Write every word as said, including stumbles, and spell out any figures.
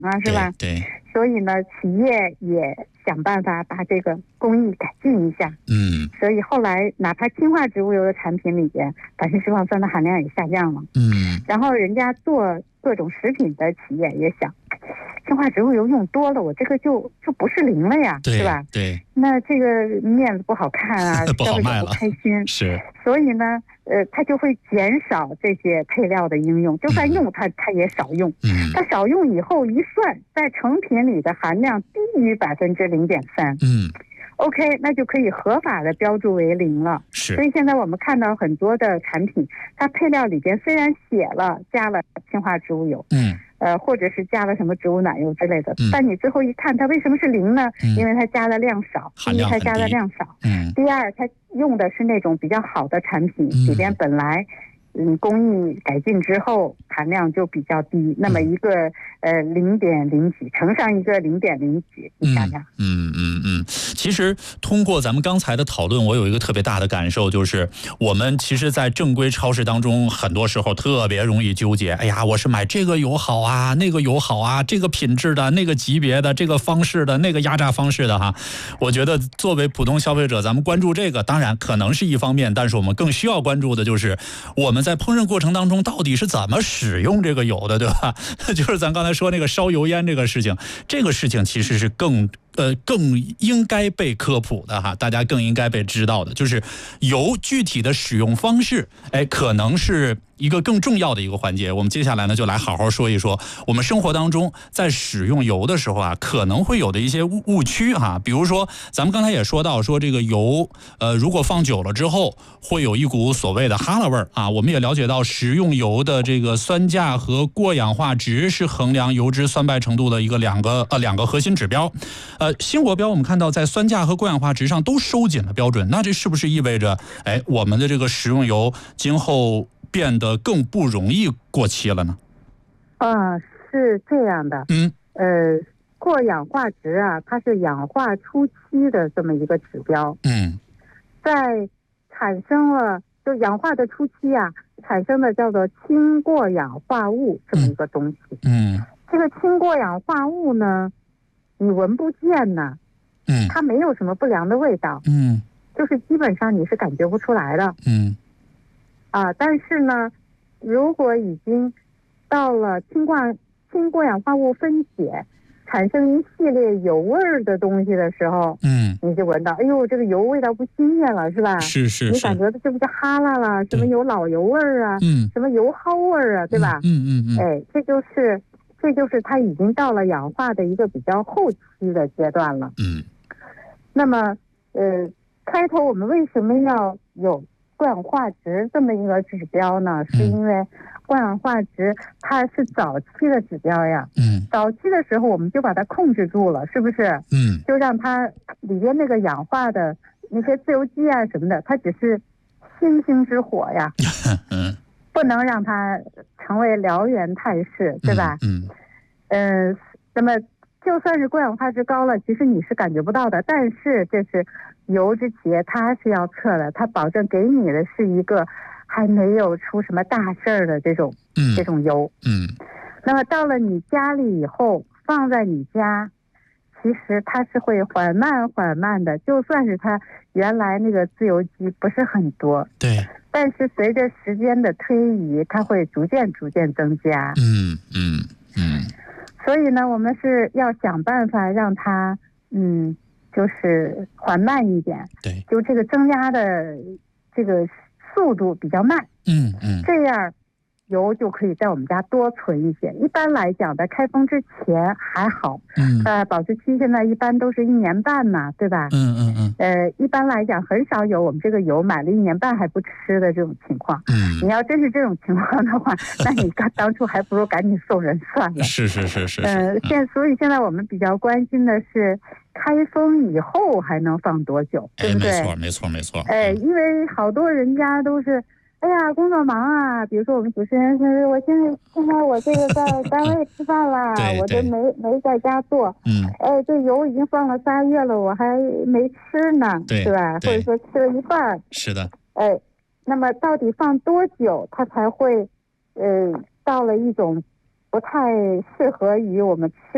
啊，是吧？ 对。对， 所以呢，企业也想办法把这个工艺改进一下。 嗯。 所以后来，哪怕氢化植物油的产品里边，反式脂肪酸的含量也下降了。 嗯。 然后人家做各种食品的企业也想，氢化植物油用多了，我这个就就不是零了呀，是吧？ 对。 那这个面子不好看啊， 不好卖了， 消费者不开心。 是。 所以呢，呃，它就会减少这些配料的应用，就算用它，它也少用。 嗯。 它少用以后一算，在成品里的含量低于百分之零点三。 嗯。 OK， 那就可以合法的标注为零了。 是。 所以现在我们看到很多的产品，它配料里边虽然写了加了氢化植物油， 嗯， 呃，或者是加了什么植物奶油之类的， 嗯、 但你最后一看，它为什么是零呢？ 嗯、 因为它加的量少。第一，它加的量少。 嗯。 第二，它用的是那种比较好的产品，嗯、里边本来。嗯，工艺改进之后含量就比较低，那么一个呃零点零几乘上一个零点零几，你想想。 嗯嗯嗯。其实通过咱们刚才的讨论，我有一个特别大的感受，就是我们其实，在正规超市当中，很多时候特别容易纠结。哎呀，我是买这个油好啊，那个油好啊，这个品质的，那个级别的，这个方式的，那个压榨方式的哈。我觉得作为普通消费者，咱们关注这个，当然可能是一方面，但是我们更需要关注的就是我们在烹饪过程当中到底是怎么使用这个油的，对吧？就是咱刚才说那个烧油烟这个事情，这个事情其实是更呃更应该被科普的哈，大家更应该被知道的，就是油具体的使用方式，哎，可能是一个更重要的一个环节。我们接下来呢，就来好好说一说我们生活当中在使用油的时候啊，可能会有的一些误误区哈。比如说，咱们刚才也说到，说这个油，呃，如果放久了之后，会有一股所谓的哈喇味儿啊。我们也了解到，食用油的这个酸价和过氧化值是衡量油脂酸败程度的一个两个呃两个核心指标。呃，新国标我们看到在酸价和过氧化值上都收紧了标准，那这是不是意味着，哎，我们的这个食用油今后变得更不容易过期了呢？ 啊，是这样的。 嗯， 呃，过氧化值啊，它是氧化初期的这么一个指标。 嗯， 在产生了就氧化的初期啊，产生的叫做氢过氧化物这么一个东西。 嗯， 这个氢过氧化物呢，你闻不见呢。 嗯， 它没有什么不良的味道。 嗯， 就是基本上你是感觉不出来的。 嗯。 啊，但是呢，如果已经到了氢过氢过氧化物分解，产生一系列油味儿的东西的时候， 嗯， 你就闻到，哎呦，这个油味道不新鲜了，是吧？ 是是是。 你感觉这不就哈喇了？什么有老油味儿啊？ 嗯。 什么油蒿味儿啊？对吧？ 嗯嗯嗯。 哎，这就是这就是它已经到了氧化的一个比较后期的阶段了。 嗯。 那么，呃，开头我们为什么要有过氧化值这么一个指标呢？是因为过氧化值它是早期的指标呀。 嗯。 早期的时候我们就把它控制住了，是不是？ 嗯。 就让它里边那个氧化的那些自由基啊什么的，它只是星星之火呀。 嗯。 不能让它成为燎原态势，对吧？ 嗯。 嗯、呃，那么就算是过氧化值高了，其实你是感觉不到的。但是这是油脂企业它是要测的，它保证给你的是一个还没有出什么大事儿的这种、 嗯、 这种油。 嗯。 那么到了你家里以后，放在你家，其实它是会缓慢缓慢的，就算是它原来那个自由基不是很多， 对， 但是随着时间的推移，它会逐渐逐渐增加。 嗯嗯嗯。 所以呢，我们是要想办法让它，嗯，就是缓慢一点。 对， 就这个增加的这个速度比较慢。 嗯嗯。 这样油就可以在我们家多存一些。一般来讲，在开封之前还好。 嗯。 呃，保质期现在一般都是一年半嘛，对吧？ 嗯嗯嗯。 呃，一般来讲很少有我们这个油买了一年半还不吃的这种情况。 嗯。 你要真是这种情况的话，那你当当初还不如赶紧送人算了。 是是是是。 呃，现所以现在我们比较关心的是，开封以后还能放多久，对不对？ 哎，没错没错没错。 哎，因为好多人家都是。哎呀，工作忙啊！比如说我们主持人是，我现在现在我这个在单位吃饭了，我就没没在家做。 嗯。 哎，这油已经放了仨月了，我还没吃呢， 对， 是吧？或者说吃了一半。 是的。 哎，那么到底放多久，它才会，呃，到了一种不太适合于我们吃